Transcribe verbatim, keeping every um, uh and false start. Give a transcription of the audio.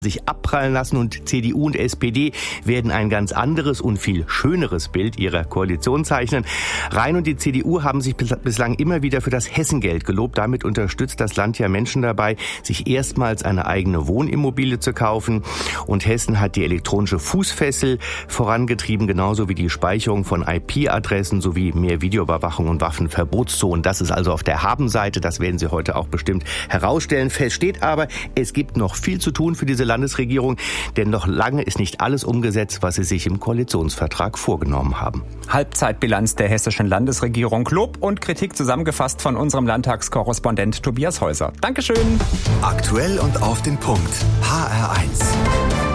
sich abprallen lassen und C D U und S P D werden ein ganz anderes und viel schöneres Bild ihrer Koalition zeichnen. Rhein und die C D U haben sich bislang immer wieder für das Hessengeld gelobt. Damit unterstützt das Land ja Menschen dabei, sich erstmals eine eigene Wohnimmobilie zu kaufen. Und Hessen hat die elektronische Fußfessel vorangetrieben, genauso wie die Speicherung von I P-Adressen sowie mehr Videoüberwachung und Waffenverbotszonen. Das ist also auf der Habenseite. Das werden Sie heute auch bestimmt herausstellen. Fest steht aber, es gibt noch viel zu tun für diese Landesregierung, denn noch lange ist nicht alles umgesetzt, was sie sich im Koalitionsvertrag vorgenommen haben. Halbzeitbilanz der hessischen Landesregierung. Lob und Kritik zusammengefasst von unserem Landtagskorrespondent Tobias Häuser. Dankeschön. Aktuell und auf den Punkt. H R eins.